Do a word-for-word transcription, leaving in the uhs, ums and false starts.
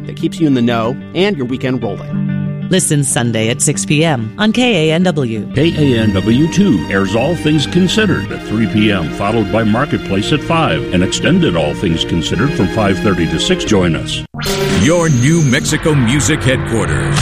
that keeps you in the know and your weekend rolling. Listen Sunday at six p.m. on K A N W. K A N W two airs All Things Considered at three p.m., followed by Marketplace at five, and extended All Things Considered from five thirty to six. Join us. Your New Mexico music headquarters.